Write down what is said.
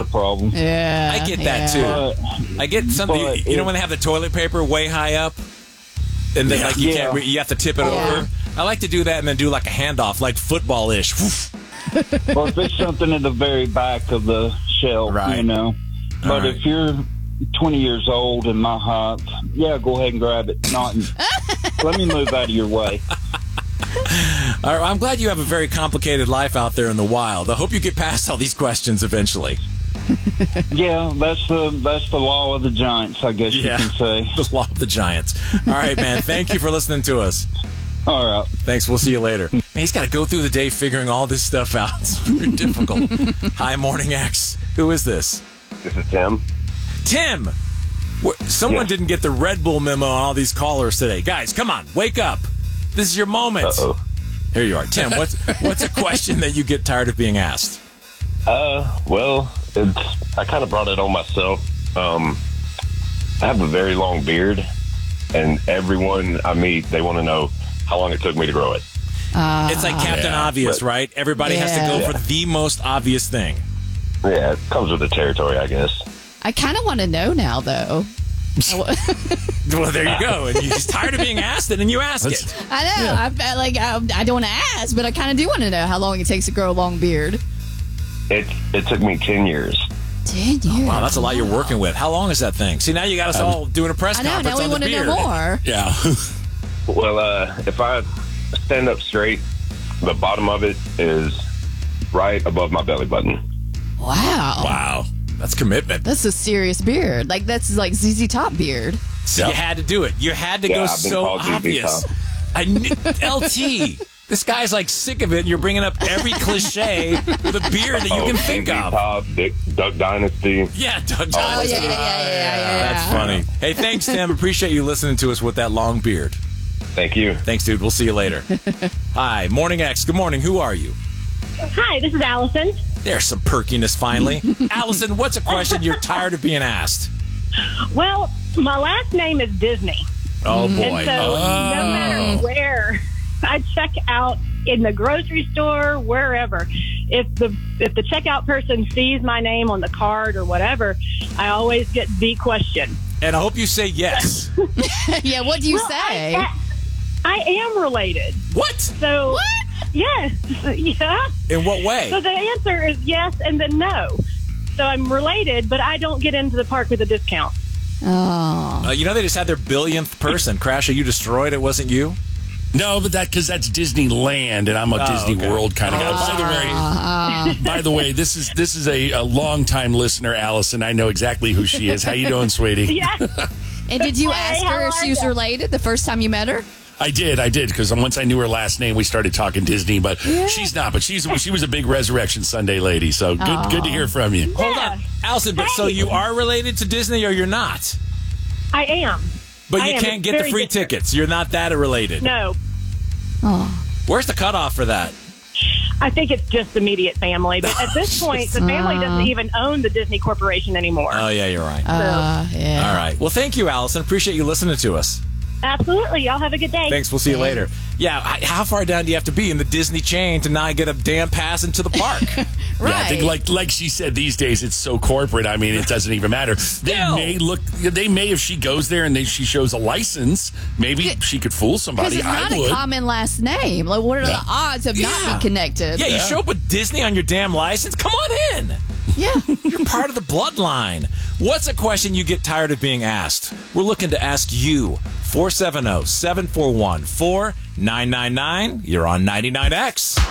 a problem. Yeah. I get that too. I get something. You know when they have the toilet paper way high up, and then like you can't. You have to tip it over. I like to do that and then do like a handoff, like football-ish. Or if it's something in the very back of the shelf, you know. But if you're 20 years old and my height, go ahead and grab it. Not, let me move out of your way. All right, I'm glad you have a very complicated life out there in the wild. I hope you get past all these questions eventually. Yeah, that's the law of the giants, I guess you can say. The law of the giants. All right, man. Thank you for listening to us. All right. Thanks. We'll see you later. Man, he's got to go through the day figuring all this stuff out. It's very difficult. Hi, Morning X. Who is this? This is Tim. Tim! Someone didn't get the Red Bull memo on all these callers today. Guys, come on. Wake up. This is your moment. Uh-oh. Here you are. Tim, what's a question that you get tired of being asked? Well, I kind of brought it on myself. I have a very long beard, and everyone I meet, they want to know how long it took me to grow it. It's like Captain Obvious, right? Everybody has to go for the most obvious thing. Yeah, it comes with the territory, I guess. I kind of want to know now, though. Well, there you go. And you're just tired of being asked it, and you ask it. I know. I don't want to ask, but I kind of do want to know how long it takes to grow a long beard. It took me 10 years. 10 years. Wow, that's a lot you're working with. How long is that thing? See, now you got us all doing a press conference now we on want the to beard. know more. Yeah. Well, if I stand up straight, the bottom of it is right above my belly button. Wow. That's commitment. That's a serious beard. Like, that's like ZZ Top beard. So you had to do it. You had to go so obvious. I knew, LT. This guy's like sick of it, and you're bringing up every cliche with a beard that you can think of. Top, Duck Dynasty. Yeah, Duck Dynasty. Yeah. That's funny. Hey, thanks, Tim. Appreciate you listening to us with that long beard. Thank you. Thanks, dude. We'll see you later. Hi, Morning X. Good morning. Who are you? Hi, this is Allison. There's some perkiness finally. Allison, what's a question you're tired of being asked? Well, my last name is Disney. Oh, boy. And so no matter where I check out, in the grocery store, wherever, if the checkout person sees my name on the card or whatever, I always get the question. And I hope you say yes. Yeah, what do you say? I am related. What? So, what? Yes. Yeah. In what way? So the answer is yes and then no. So I'm related, but I don't get into the park with a discount. Oh. You know, they just had their billionth person. Crasher, you destroyed it, wasn't you? No, but because that's Disneyland, and I'm a Disney World kind of guy. By the way, this is a long-time listener, Allison. I know exactly who she is. How you doing, sweetie? Yeah. And did you ask her if she was related the first time you met her? I did, because once I knew her last name, we started talking Disney. But she's not. But she was a big Resurrection Sunday lady. So good to hear from you. Hold on, Allison. But so you are related to Disney, or you're not? I am. But you can't get the free tickets. You're not that related. No. Oh. Where's the cutoff for that? I think it's just immediate family. But at this point, the family doesn't even own the Disney Corporation anymore. Oh, yeah, you're right. Yeah. All right. Well, thank you, Allison. Appreciate you listening to us. Absolutely. Y'all have a good day. Thanks. We'll see you later. Yeah, how far down do you have to be in the Disney chain to not get a damn pass into the park? Right. Yeah, I think like she said, these days it's so corporate. I mean, it doesn't even matter. They may if she goes there and she shows a license, maybe she could fool somebody. Because it's not a common last name. Like, what are the odds of not being connected? Yeah, you show up with Disney on your damn license. Come on in. Yeah. You're part of the bloodline. What's a question you get tired of being asked? We're looking to ask you. 470-741-4999. You're on 99X.